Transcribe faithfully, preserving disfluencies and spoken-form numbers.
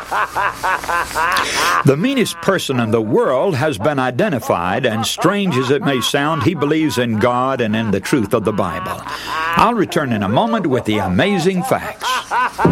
The meanest person in the world has been identified, and strange as it may sound, he believes in God and in the truth of the Bible. I'll return in a moment with the amazing facts.